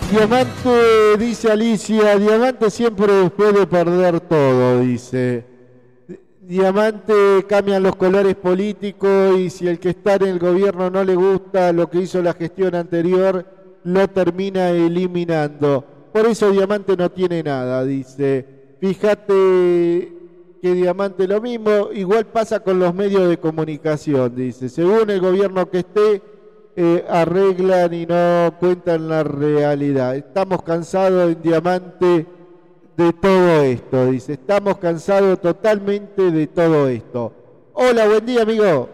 Diamante, dice Alicia, Diamante siempre puede perder todo, dice. Diamante cambian los colores políticos y si el que está en el gobierno no le gusta lo que hizo la gestión anterior, lo termina eliminando. Por eso Diamante no tiene nada, dice. Fíjate que Diamante lo mismo, igual pasa con los medios de comunicación, dice. Según el gobierno que esté, arreglan y no cuentan la realidad. Estamos cansados en Diamante de todo esto, dice. Estamos cansados totalmente de todo esto. Hola, buen día, amigo.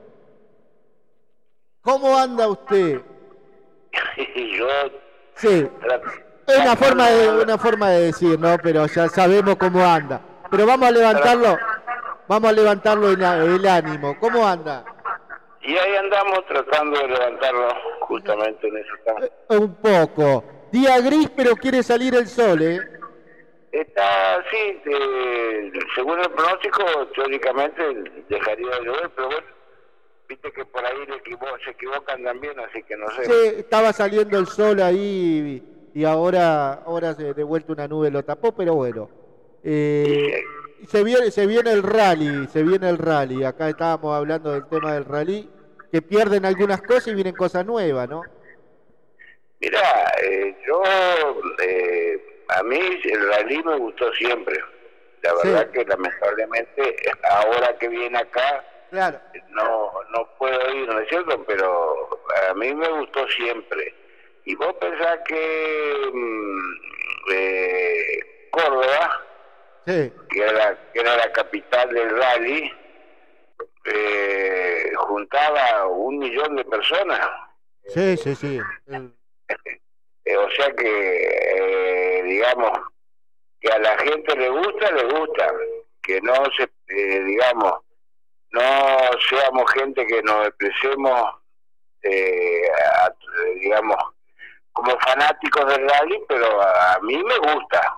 ¿Cómo anda usted? Yo Sí, es una forma de decir, ¿no? Pero ya sabemos cómo anda. Pero vamos a levantarlo el ánimo. ¿Cómo anda? y ahí andamos tratando de levantarlo justamente en eso estamos. Un poco. Día gris, pero quiere salir el sol, ¿eh? Está, sí, según el pronóstico, teóricamente dejaría de llover, pero bueno, viste que por ahí se equivocan también, así que no sé. Sí, estaba saliendo el sol ahí y ahora de vuelta una nube lo tapó, pero bueno. Se viene el rally, Acá estábamos hablando del tema del rally, que pierden algunas cosas y vienen cosas nuevas, ¿no? Mira, a mí el rally me gustó siempre. La verdad que lamentablemente ahora que viene acá, claro, no puedo ir, ¿no es cierto? Pero a mí me gustó siempre. Y vos pensás que Córdoba, sí, que era la capital del rally, juntaba 1 millón de personas. sí. O sea que, digamos, que a la gente le gusta, que no no seamos gente que nos expresemos, digamos, como fanáticos del rally, pero a mí me gusta.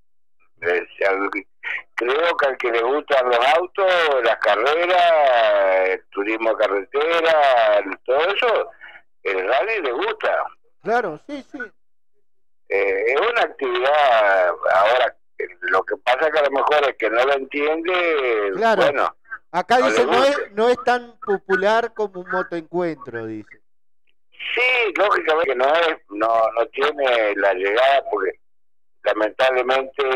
Creo que al que le gustan los autos, las carreras, el turismo de carretera, todo eso, el rally le gusta. Claro, sí. Es una actividad, ahora, lo que pasa que a lo mejor es que no lo entiende, claro. Bueno. Acá dice, no es tan popular como un motoencuentro, dice. Sí, lógicamente que no tiene la llegada, porque lamentablemente